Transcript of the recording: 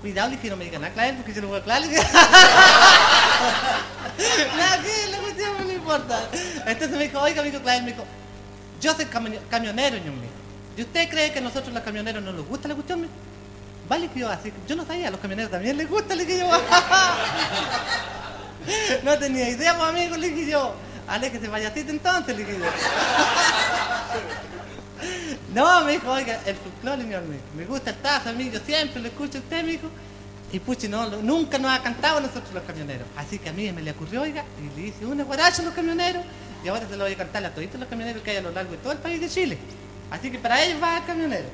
cuidado, le dije, no me digan a Clavel, porque si no voy a Clavel. Nada, que la cuestión no me importa. Entonces me dijo, oiga, amigo Clavel, me dijo, yo soy camionero, ño, me dijo. ¿Y usted cree que a nosotros los camioneros no nos gusta la cuestión? Me dijo, vale, que yo así, yo no sabía, a los camioneros también les gusta, le dije yo. No tenía idea, pues amigo, le dije yo. Aléjese payasito entonces, le dije yo. No, me dijo, oiga, el folclore, me gusta el tazo, amigo, yo siempre lo escucho a usted, me dijo. Y puchi, no, nunca nos ha cantado a nosotros los camioneros. Así que a mí me le ocurrió, oiga, y le hice una guaracha a los camioneros. Y ahora se lo voy a cantar a toditos los camioneros que hay a lo largo de todo el país de Chile. Así que para ellos va el camionero.